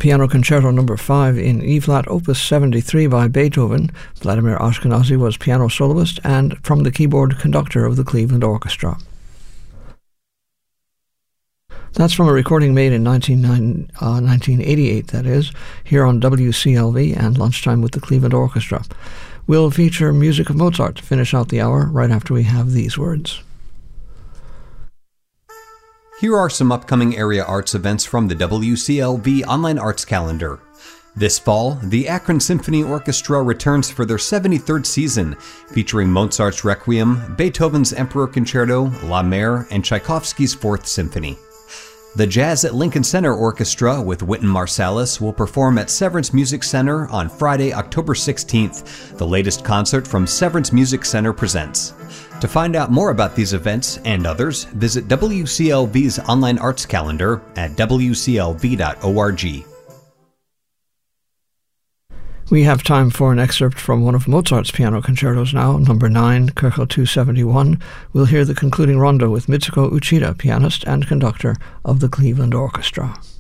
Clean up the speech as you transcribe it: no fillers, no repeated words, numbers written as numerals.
Piano Concerto No. 5 in E-flat, Opus 73 by Beethoven. Vladimir Ashkenazy was piano soloist and from the keyboard conductor of the Cleveland Orchestra. That's from a recording made in 1988, that is, here on WCLV and Lunchtime with the Cleveland Orchestra. We'll feature music of Mozart to finish out the hour right after we have these words. Here are some upcoming area arts events from the WCLV Online Arts Calendar. This fall, the Akron Symphony Orchestra returns for their 73rd season, featuring Mozart's Requiem, Beethoven's Emperor Concerto, La Mer, and Tchaikovsky's Fourth Symphony. The Jazz at Lincoln Center Orchestra with Wynton Marsalis will perform at Severance Music Center on Friday, October 16th, the latest concert from Severance Music Center presents. To find out more about these events and others, visit WCLV's online arts calendar at wclv.org. We have time for an excerpt from one of Mozart's piano concertos now, number 9, Köchel 271. We'll hear the concluding rondo with Mitsuko Uchida, pianist and conductor of the Cleveland Orchestra.